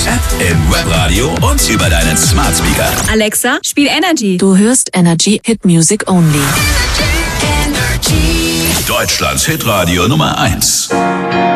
als App, im Webradio und über deinen Smart Speaker. Alexa, spiel Energy. Du hörst Energy Hit Music Only. Deutschlands Hitradio Nummer 1.